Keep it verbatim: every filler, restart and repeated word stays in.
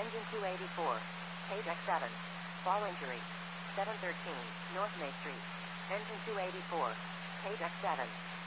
Engine two eighty-four. Page X seven. Fall injury. seven thirteen, North May Street. Engine two eighty-four. Page X seven.